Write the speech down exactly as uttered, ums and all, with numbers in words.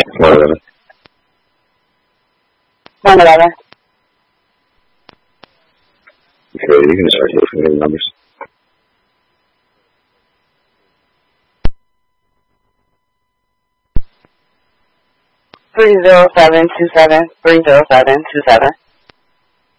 one eleven. one eleven. Okay, you can start looking at the numbers. three zero seven two seven, three zero seven two seven.